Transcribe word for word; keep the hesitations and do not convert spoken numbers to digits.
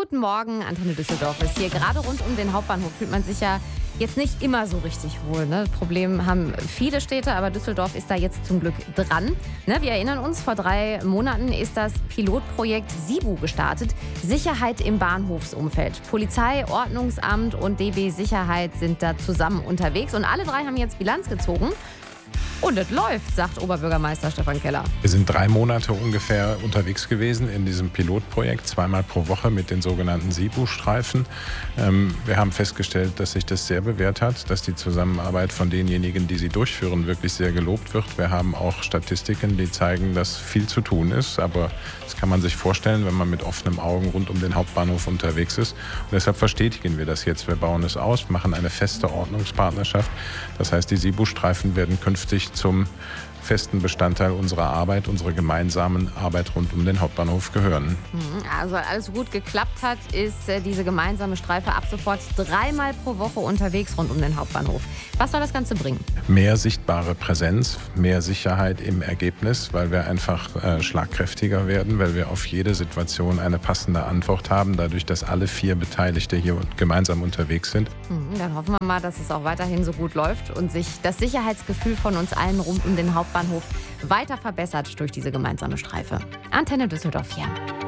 Guten Morgen, Antenne Düsseldorf ist hier. Gerade rund um den Hauptbahnhof fühlt man sich ja jetzt nicht immer so richtig wohl. Ne? Problem haben viele Städte, aber Düsseldorf ist da jetzt zum Glück dran. Ne? Wir erinnern uns, vor drei Monaten ist das Pilotprojekt SIBU gestartet. Sicherheit im Bahnhofsumfeld. Polizei, Ordnungsamt und D B Sicherheit sind da zusammen unterwegs. Und alle drei haben jetzt Bilanz gezogen. Und es läuft, sagt Oberbürgermeister Stefan Keller. Wir sind drei Monate ungefähr unterwegs gewesen in diesem Pilotprojekt, zweimal pro Woche mit den sogenannten SIBU-Streifen. Ähm, wir haben festgestellt, dass sich das sehr bewährt hat, dass die Zusammenarbeit von denjenigen, die sie durchführen, wirklich sehr gelobt wird. Wir haben auch Statistiken, die zeigen, dass viel zu tun ist, aber das kann man sich vorstellen, wenn man mit offenen Augen rund um den Hauptbahnhof unterwegs ist. Und deshalb verstetigen wir das jetzt. Wir bauen es aus, machen eine feste Ordnungspartnerschaft. Das heißt, die SIBU-Streifen werden künftig zum festen Bestandteil unserer Arbeit, unserer gemeinsamen Arbeit rund um den Hauptbahnhof gehören. Also alles gut geklappt hat, ist äh, diese gemeinsame Streife ab sofort dreimal pro Woche unterwegs rund um den Hauptbahnhof. Was soll das Ganze bringen? Mehr sichtbare Präsenz, mehr Sicherheit im Ergebnis, weil wir einfach äh, schlagkräftiger werden, weil wir auf jede Situation eine passende Antwort haben, dadurch, dass alle vier Beteiligte hier gemeinsam unterwegs sind. Mhm, dann hoffen wir mal, dass es auch weiterhin so gut läuft und sich das Sicherheitsgefühl von uns allen rund um den Hauptbahnhof weiter verbessert durch diese gemeinsame Streife. Antenne Düsseldorf hier.